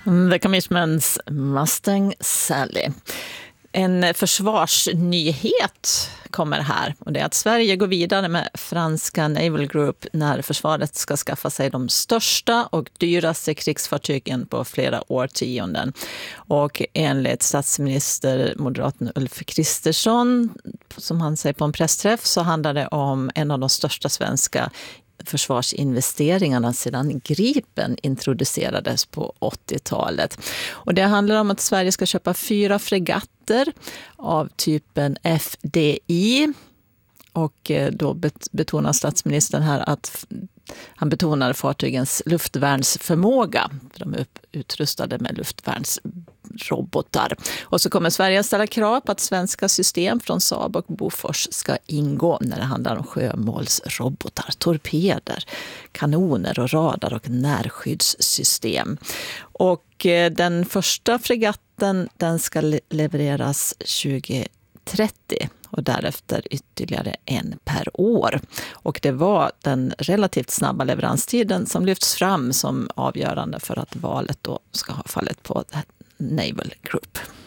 The Commitments, Mustang Sally. En försvarsnyhet kommer här, och det är att Sverige går vidare med franska Naval Group när försvaret ska skaffa sig de största och dyraste krigsfartygen på flera årtionden. Och enligt statsminister moderaten Ulf Kristersson, som han säger på en pressträff, så handlar det om en av de största svenska försvarsinvesteringarna sedan Gripen introducerades på 80-talet. Och det handlar om att Sverige ska köpa 4 fregatter av typen FDI. Och då betonar statsministern här att han betonar fartygens luftvärnsförmåga. De är utrustade med luftvärnsrobotar. Och så kommer Sverige att ställa krav på att svenska system från Saab och Bofors ska ingå när det handlar om sjömålsrobotar, torpeder, kanoner och radar och närskyddssystem. Och den första fregatten, den ska levereras 2030. Och därefter ytterligare en per år. Och det var den relativt snabba leveranstiden som lyfts fram som avgörande för att valet då ska ha fallit på Naval Group.